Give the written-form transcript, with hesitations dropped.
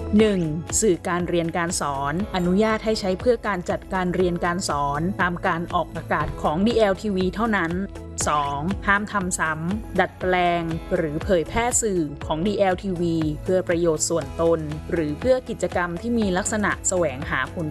1. สื่อการเรียนการสอนอนุญาตให้ใช้เพื่อการจัดการเรียนการสอนตามการออกอากาศของ DLTV เท่านั้น 2. ห้ามทำซ้ำดัดแปลงหรือเผยแพร่สื่อของ DLTV เพื่อประโยชน์ส่วนตนหรือเพื่อกิจกรรมที่มีลักษณะแสวงหาผล